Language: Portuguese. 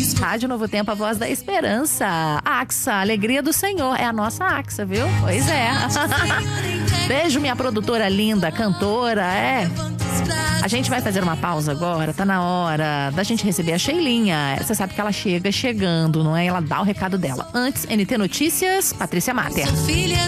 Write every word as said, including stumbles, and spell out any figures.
Rádio Novo Tempo, a voz da esperança. Axa, a alegria do Senhor. É a nossa Axa, viu? Pois é. Beijo, minha produtora linda, cantora, é. A gente vai fazer uma pausa agora, tá na hora da gente receber a Sheilinha. Você sabe que ela chega chegando, não é? Ela dá o recado dela. Antes, N T Notícias, Patrícia Mater.